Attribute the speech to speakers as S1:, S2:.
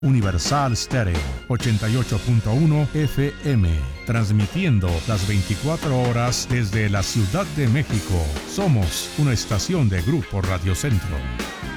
S1: Universal Stereo 88.1 FM, transmitiendo las 24 horas desde la Ciudad de México. Somos una estación de Grupo Radio Centro.